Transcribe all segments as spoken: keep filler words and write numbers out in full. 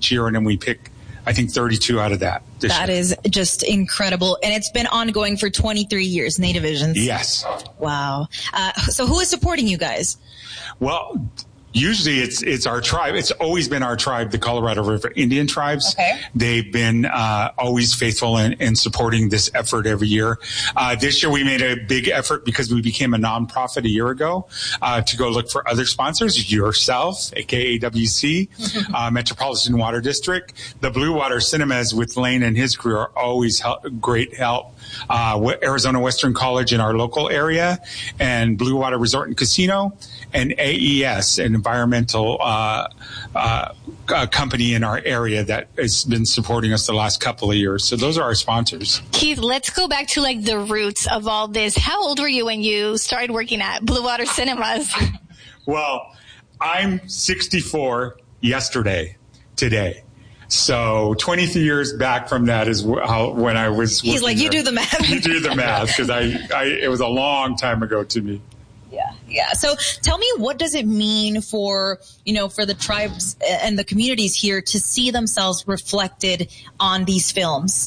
each year, and then we pick, I think, thirty-two out of that. That year. Is just incredible. And it's been ongoing for twenty-three years, Nativisions. Yes. Wow. Uh, so who is supporting you guys? Well, usually it's it's our tribe. It's always been our tribe, the Colorado River Indian tribes. Okay. They've been uh, always faithful in, in supporting this effort every year. Uh, this year we made a big effort because we became a nonprofit a year ago uh, to go look for other sponsors. Yourself, aka W C, uh, Metropolitan Water District, the Blue Water Cinemas with Lane and his crew are always help, great help. Uh, Arizona Western College in our local area, and Blue Water Resort and Casino, and A E S, an environmental uh, uh, uh, company in our area that has been supporting us the last couple of years. So those are our sponsors. Keith, let's go back to like the roots of all this. How old were you when you started working at Blue Water Cinemas? Well, I'm sixty-four yesterday, today. So twenty-three years back from that is how, when I was. He's like, you there. do the math. You do the math, because I, I, it was a long time ago to me. Yeah, yeah. So tell me, what does it mean for, you know, for the tribes and the communities here to see themselves reflected on these films?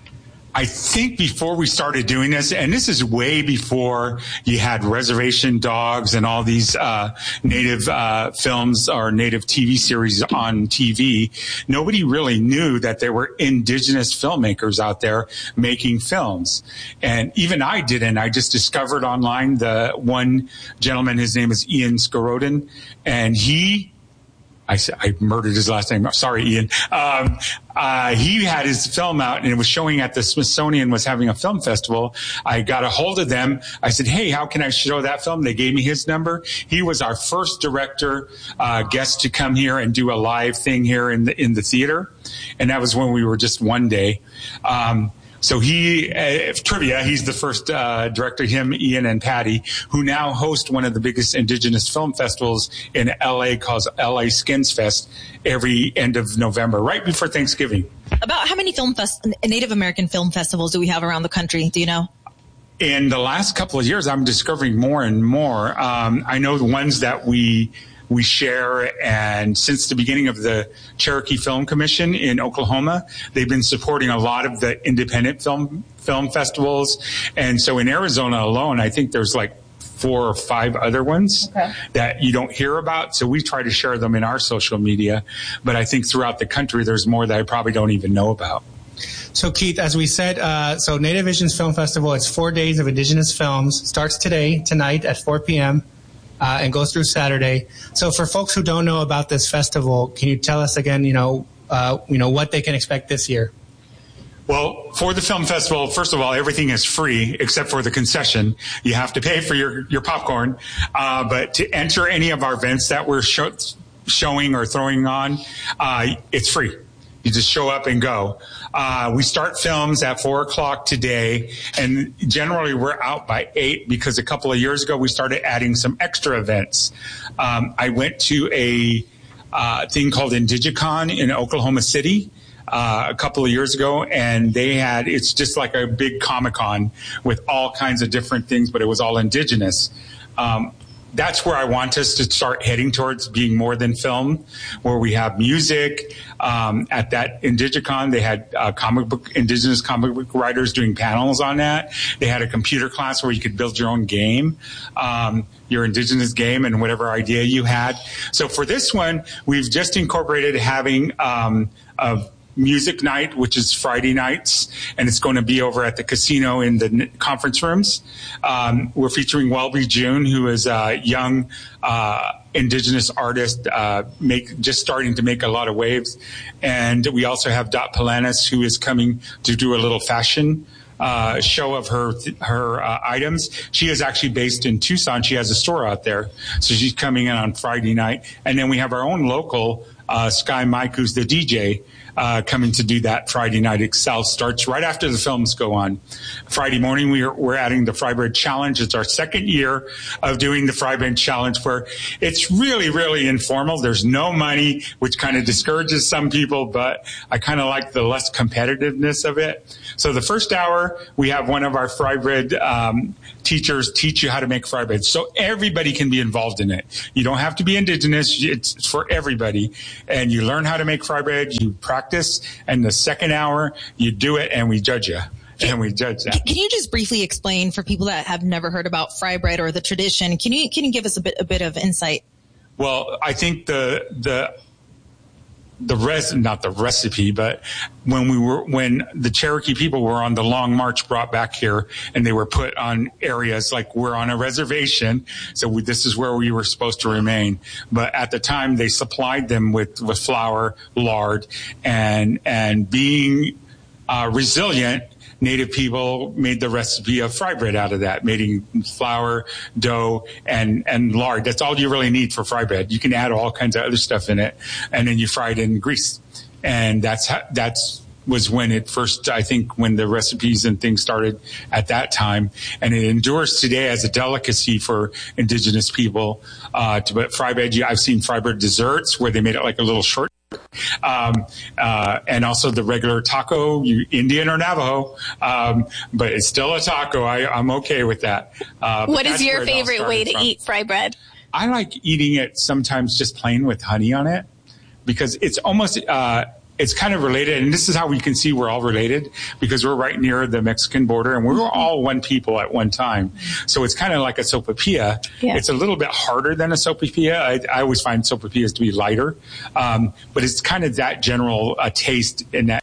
I think before we started doing this, and this is way before you had Reservation Dogs and all these uh, native uh, films or native T V series on T V, nobody really knew that there were indigenous filmmakers out there making films. And even I didn't. I just discovered online the one gentleman, his name is Ian Scorodin, and he I, I murdered his last name. Sorry, Ian. Um, uh, he had his film out and it was showing at the Smithsonian, was having a film festival. I got a hold of them. I said, hey, how can I show that film? They gave me his number. He was our first director, uh, guest to come here and do a live thing here in the, in the theater. And that was when we were just one day. Um, So he, uh, trivia, he's the first uh, director, him, Ian, and Patty, who now host one of the biggest indigenous film festivals in L A called L A Skins Fest every end of November, right before Thanksgiving. About how many film fest- Native American film festivals do we have around the country? Do you know? In the last couple of years, I'm discovering more and more. Um, I know the ones that we we share, and since the beginning of the Cherokee Film Commission in Oklahoma, they've been supporting a lot of the independent film film festivals. And so in Arizona alone, I think there's like four or five other ones okay. that you don't hear about. So we try to share them in our social media. But I think throughout the country, there's more that I probably don't even know about. So, Keith, as we said, uh, so Nativisions Film Festival, it's four days of indigenous films. Starts today, tonight at four p.m., uh, and goes through Saturday. So for folks who don't know about this festival, can you tell us again, you know, uh, you know, what they can expect this year? Well, for the film festival, first of all, everything is free except for the concession. You have to pay for your, your popcorn. Uh, but to enter any of our events that we're show, showing or throwing on, uh, it's free. You just show up and go. Uh, we start films at four o'clock today, and generally we're out by eight because a couple of years ago we started adding some extra events. Um, I went to a uh, thing called Indigicon in Oklahoma City uh, a couple of years ago, and they had, it's just like a big Comic-Con with all kinds of different things, but it was all indigenous. Um, That's where I want us to start heading towards, being more than film, where we have music. Um, at that Indigicon, they had uh, comic book, indigenous comic book writers doing panels on that. They had a computer class where you could build your own game, um, your indigenous game and whatever idea you had. So for this one, we've just incorporated having um, a music night, which is Friday nights, and it's going to be over at the casino in the conference rooms. Um, we're featuring Welby June, who is a young uh, indigenous artist, uh, make just starting to make a lot of waves. And we also have Dot Palanis, who is coming to do a little fashion Uh, show of her her uh, items. She is actually based in Tucson. She has a store out there, so she's coming in on Friday night. And then we have our own local uh, Sky Mike, who's the D J, uh, coming to do that Friday night itself. Starts right after the films go on. Friday morning, we are, we're adding the Frybread Challenge. It's our second year of doing the Frybread Challenge, where it's really, really informal. There's no money, which kind of discourages some people, but I kind of like the less competitiveness of it. So the first hour, we have one of our Frybread um, teachers teach you how to make Frybread. So everybody can be involved in it. You don't have to be indigenous. It's for everybody. and you learn how to make fry bread, you practice, and the second hour you do it and we judge you. And we judge that. Can you just briefly explain for people that have never heard about fry bread or the tradition? Can you can you give us a bit a bit of insight? Well, I think the the the res not the recipe, but when we were when the Cherokee people were on the long march brought back here, and they were put on areas like we're on a reservation, so we, this is where we were supposed to remain. But at the time, they supplied them with with flour, lard, and and being uh, resilient, Native people made the recipe of fry bread out of that, making flour, dough, and, and lard. That's all you really need for fry bread. You can add all kinds of other stuff in it, and then you fry it in grease. And that's how, that's was when it first, I think, when the recipes and things started at that time. And it endures today as a delicacy for indigenous people. Uh, to but fry bread, I've seen fry bread desserts where they made it like a little short. Um, uh, and also the regular taco, you, Indian or Navajo, um, but it's still a taco. I, I'm okay with that. Uh, what is your favorite way to from. eat fry bread? I like eating it sometimes just plain with honey on it, because it's almost, uh, it's kind of related, and this is how we can see we're all related, because we're right near the Mexican border, and we were all one people at one time. So it's kind of like a sopapilla. Yeah. It's a little bit harder than a sopapilla. I, I always find sopapillas to be lighter, um, but it's kind of that general uh, taste in that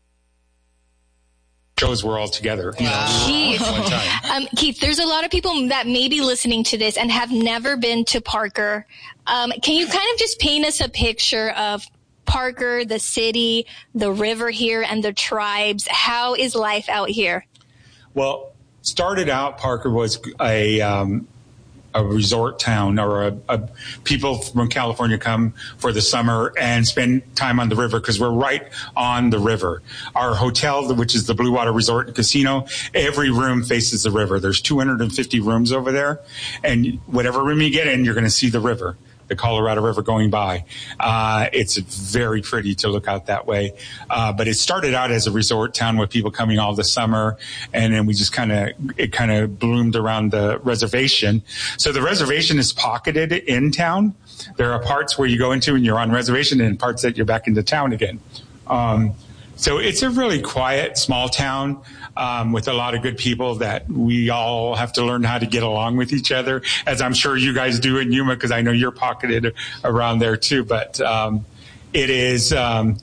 shows we're all together. You know, Keith, at one time. Um, Keith, there's a lot of people that may be listening to this and have never been to Parker. Um, can you kind of just paint us a picture of Parker, the city, the river here, and the tribes? How is life out here? Well, started out, Parker was a um, a resort town, or a, a people from California come for the summer and spend time on the river, because we're right on the river. Our hotel, which is the Blue Water Resort and Casino, every room faces the river. There's two hundred fifty rooms over there, and whatever room you get in, you're going to see the river, the Colorado River going by. Uh, it's very pretty to look out that way. Uh, but it started out as a resort town with people coming all the summer. And then we just kind of, it kind of bloomed around the reservation. So the reservation is pocketed in town. There are parts where you go into and you're on reservation, and parts that you're back into town again. Um, so it's a really quiet, small town. Um, with a lot of good people that we all have to learn how to get along with each other, as I'm sure you guys do in Yuma, because I know you're pocketed around there too. But um, it is, um,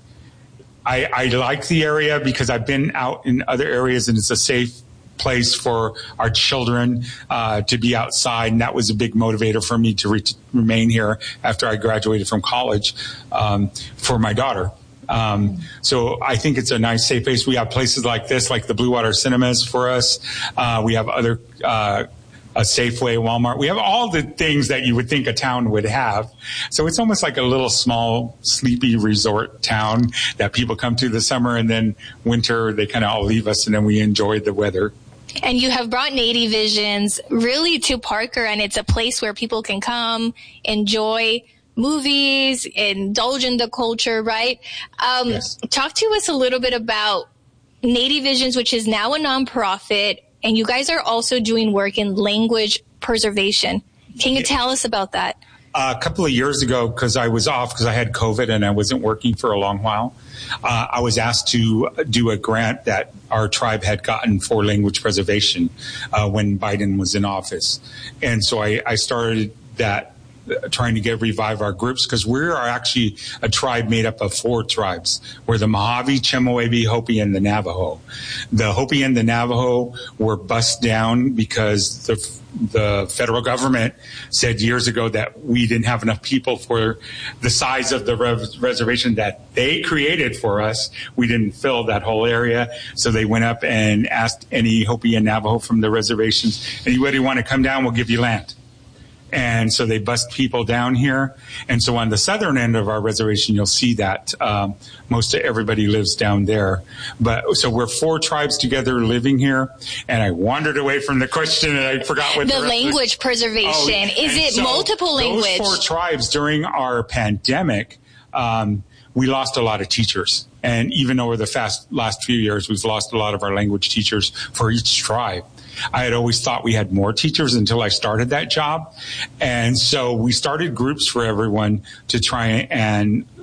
I, I like the area because I've been out in other areas, and it's a safe place for our children uh, to be outside, and that was a big motivator for me to re- remain here after I graduated from college um, for my daughter. Um, so I think it's a nice, safe place. We have places like this, like the Blue Water Cinemas for us. Uh, we have other, uh, a Safeway, Walmart. We have all the things that you would think a town would have. So it's almost like a little small, sleepy resort town that people come to the summer, and then winter, they kind of all leave us, and then we enjoy the weather. And you have brought Native Visions really to Parker, and it's a place where people can come, enjoy movies, indulge in the culture, right? Um, yes. Talk to us a little bit about Native Visions, which is now a nonprofit, and you guys are also doing work in language preservation. Can you tell us about that? Uh, a couple of years ago, because I was off because I had COVID and I wasn't working for a long while, uh, I was asked to do a grant that our tribe had gotten for language preservation uh, when Biden was in office. And so I, I started that, trying to get revive our groups, because we are actually a tribe made up of four tribes. We're the Mojave, Chemehuevi, Hopi, and the Navajo. The Hopi and the Navajo were bust down because the the federal government said years ago that we didn't have enough people for the size of the res- reservation that they created for us. We didn't fill that whole area. So they went up and asked any Hopi and Navajo from the reservations, anybody want to come down, we'll give you land. And so they bust people down here. And so on the southern end of our reservation, you'll see that um, most of everybody lives down there. But so we're four tribes together living here. And I wandered away from the question, and I forgot what the, the language was. preservation. Oh, is it so multiple language? Those four tribes during our pandemic, um, we lost a lot of teachers. And even over the fast, last few years, we've lost a lot of our language teachers for each tribe. I had always thought we had more teachers until I started that job. And so we started groups for everyone to try and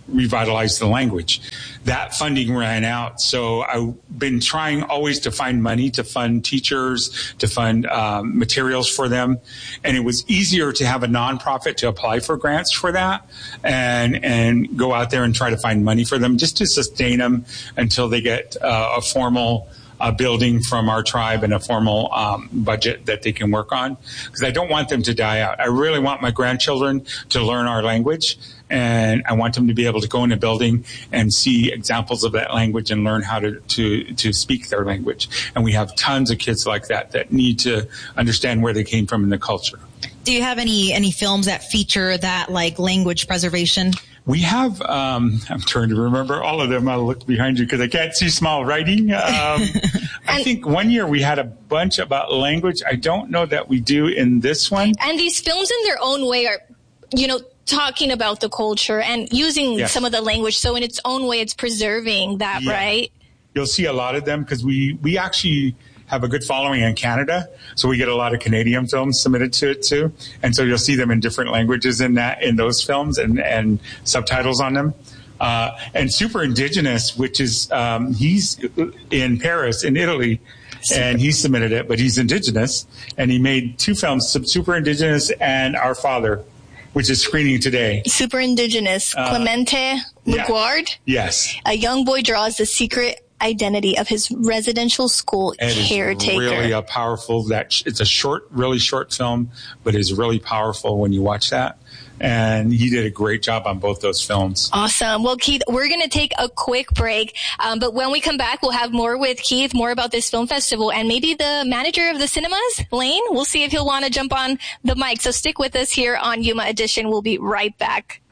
revitalize the language. That funding ran out. So I've been trying always to find money to fund teachers, to fund um, materials for them. And it was easier to have a nonprofit to apply for grants for that and, and go out there and try to find money for them just to sustain them until they get uh, a formal a building from our tribe and a formal um, budget that they can work on, because I don't want them to die out. I really want my grandchildren to learn our language, and I want them to be able to go in a building and see examples of that language and learn how to, to, to speak their language. And we have tons of kids like that that need to understand where they came from in the culture. Do you have any, any films that feature that, like, language preservation? We have, um, I'm trying to remember all of them. I'll look behind you because I can't see small writing. Um, I think one year we had a bunch about language. I don't know that we do in this one. And these films in their own way are, you know, talking about the culture and using yes. some of the language. So in its own way, it's preserving that, yeah. right? You'll see a lot of them because we, we actually have a good following in Canada. So we get a lot of Canadian films submitted to it too. And so you'll see them in different languages in that, in those films and, and subtitles on them. Uh, and Super Indigenous, which is, um, he's in Paris in Italy and he submitted it, but he's Indigenous and he made two films, Super Indigenous and Our Father, which is screening today. Super Indigenous, uh, Clemente Laguard. Yeah. Yes. A young boy draws the secret identity of his residential school and caretaker. It's really a powerful, that it's a short, really short film, but it's really powerful when you watch that. And he did a great job on both those films. Awesome. Well, Keith, we're going to take a quick break. Um, but when we come back, we'll have more with Keith, more about this film festival, and maybe the manager of the cinemas, Lane. We'll see if he'll want to jump on the mic. So stick with us here on Yuma Edition. We'll be right back.